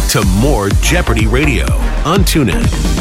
back to more Jeopardy Radio on TuneIn.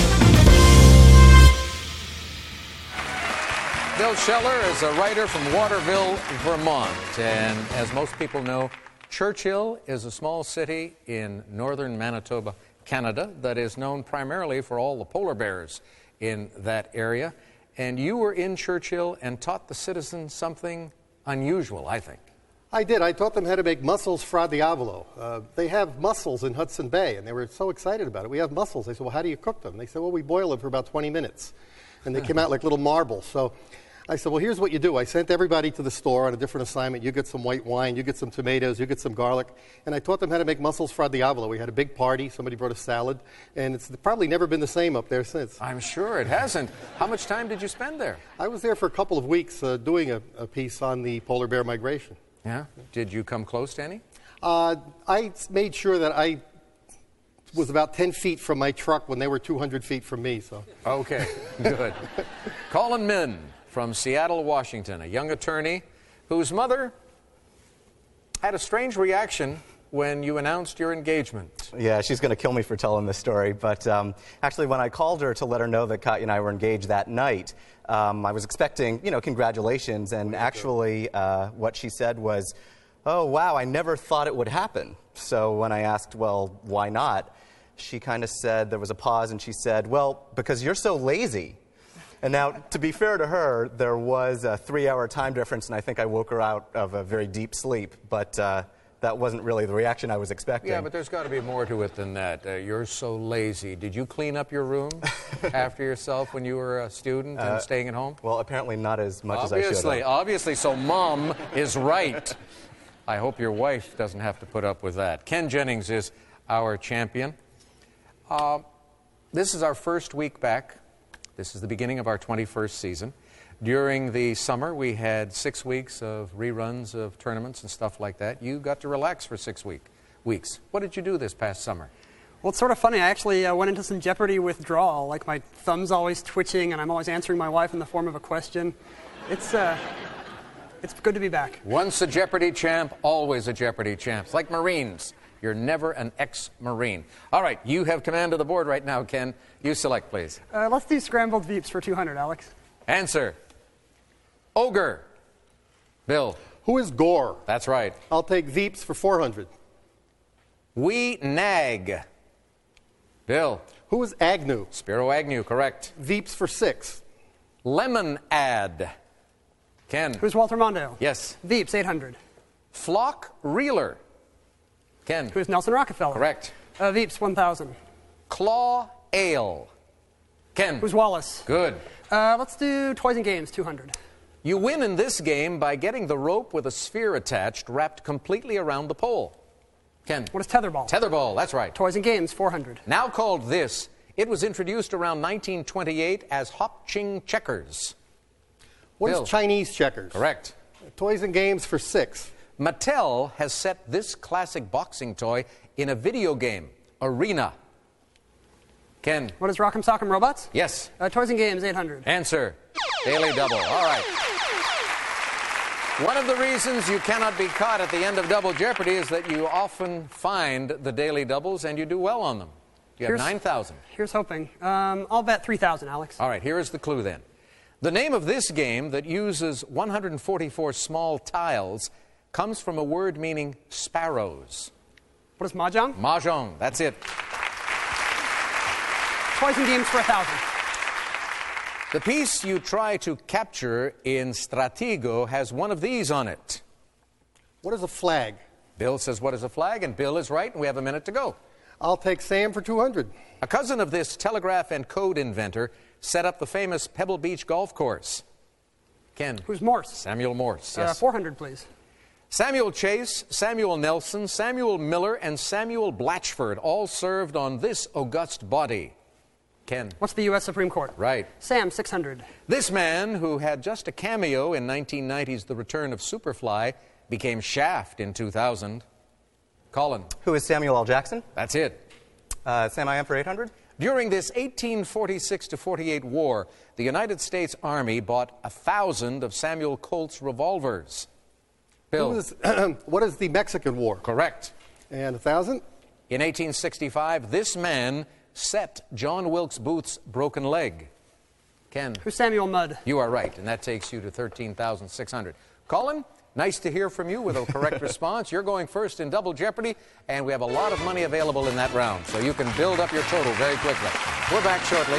Bill Scheller is a writer from Waterville, Vermont. And as most people know, Churchill is a small city in northern Manitoba, Canada, that is known primarily for all the polar bears in that area. And you were in Churchill and taught the citizens something unusual, I think. I did. I taught them how to make mussels fra diavolo. They have mussels in Hudson Bay, and they were so excited about it. We have mussels. They said, well, how do you cook them? They said, well, we boil them for about 20 minutes. And they came out like little marbles. So I said, well, here's what you do. I sent everybody to the store on a different assignment. You get some white wine, you get some tomatoes, you get some garlic. And I taught them how to make mussels fra diavolo. We had a big party. Somebody brought a salad. And it's probably never been the same up there since. I'm sure it hasn't. How much time did you spend there? I was there for a couple of weeks doing a piece on the polar bear migration. Yeah? Did you come close to any? I made sure that I was about 10 feet from my truck when they were 200 feet from me. So. Okay, good. Colin Min from Seattle, Washington, a young attorney whose mother had a strange reaction when you announced your engagement. Yeah, she's going to kill me for telling this story, but actually when I called her to let her know that Katya and I were engaged that night, I was expecting, congratulations, and actually what she said was, oh, wow, I never thought it would happen. So when I asked, well, why not? She kind of said, there was a pause, and she said, well, because you're so lazy. And now, to be fair to her, there was a 3-hour time difference, and I think I woke her out of a very deep sleep, but that wasn't really the reaction I was expecting. Yeah, but there's got to be more to it than that. You're so lazy. Did you clean up your room after yourself when you were a student and staying at home? Well, apparently not as much as I should have. Obviously, so Mom is right. I hope your wife doesn't have to put up with that. Ken Jennings is our champion. This is our first week back. This is the beginning of our 21st season. During the summer, we had 6 weeks of reruns of tournaments and stuff like that. You got to relax for 6 weeks. What did you do this past summer? Well, it's sort of funny. I actually went into some Jeopardy withdrawal. Like, my thumb's always twitching, and I'm always answering my wife in the form of a question. It's good to be back. Once a Jeopardy champ, always a Jeopardy champ. It's like Marines. You're never an ex-Marine. All right, you have command of the board right now, Ken. You select, please. Let's do scrambled Veeps for 200, Alex. Answer. Ogre. Bill. Who is Gore? That's right. I'll take Veeps for 400. We nag. Bill. Who is Agnew? Spiro Agnew, correct. Veeps for 6. Lemon ad. Ken. Who's Walter Mondale? Yes. Veeps, 800. Flock reeler. Ken. Who's Nelson Rockefeller? Correct. Veeps, 1,000. Claw ale. Ken. Who's Wallace? Good. Let's do Toys and Games, 200. You win in this game by getting the rope with a sphere attached wrapped completely around the pole. Ken. What is Tetherball? Tetherball, that's right. Toys and Games, 400. Now called this, it was introduced around 1928 as Hop Ching Checkers. What Bill. is Chinese checkers? Correct. Toys and Games for 6. Mattel has set this classic boxing toy in a video game, Arena. Ken. What is Rock'em Sock'em Robots? Yes. Toys and Games, 800. Answer. Daily Double. All right. One of the reasons you cannot be caught at the end of Double Jeopardy is that you often find the Daily Doubles and you do well on them. You have 9,000. Here's hoping. I'll bet 3,000, Alex. All right, here is the clue then. The name of this game that uses 144 small tiles comes from a word meaning sparrows. What is Mahjong? Mahjong, that's it. Toys and Games for 1,000. The piece you try to capture in Stratego has one of these on it. What is a flag? Bill says, what is a flag? And Bill is right, and we have a minute to go. I'll take Sam for 200. A cousin of this telegraph and code inventor set up the famous Pebble Beach golf course. Ken. Who's Morse? Samuel Morse, yes. 400, please. Samuel Chase, Samuel Nelson, Samuel Miller, and Samuel Blatchford all served on this august body. Ken. What's the U.S. Supreme Court? Right. Sam, 600. This man, who had just a cameo in 1990's The Return of Superfly, became Shaft in 2000. Colin. Who is Samuel L. Jackson? That's it. Sam, I am for 800. During this 1846-48 war, the United States Army bought 1,000 of Samuel Colt's revolvers. Bill. What is the Mexican War? Correct. And 1,000? In 1865, this man set John Wilkes Booth's broken leg. Ken? Who's Samuel Mudd? You are right, and that takes you to 13,600. Colin, nice to hear from you with a correct response. You're going first in Double Jeopardy, and we have a lot of money available in that round, so you can build up your total very quickly. We're back shortly.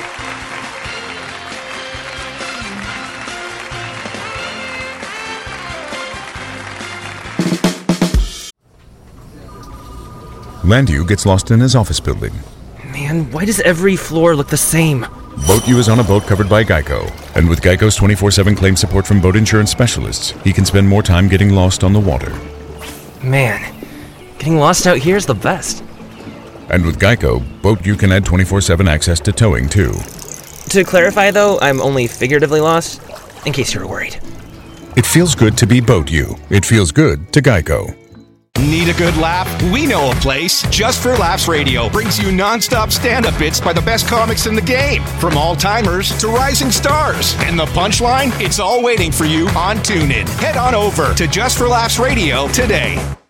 Landu gets lost in his office building. Man, why does every floor look the same? Boat U is on a boat covered by Geico. And with Geico's 24/7 claim support from boat insurance specialists, he can spend more time getting lost on the water. Man, getting lost out here is the best. And with Geico, Boat U can add 24/7 access to towing, too. To clarify, though, I'm only figuratively lost, in case you were worried. It feels good to be Boat U. It feels good to Geico. Need a good laugh? We know a place. Just for Laughs Radio brings you non-stop stand-up bits by the best comics in the game, from all-timers to rising stars. And the punchline? It's all waiting for you on TuneIn. Head on over to Just for Laughs Radio today.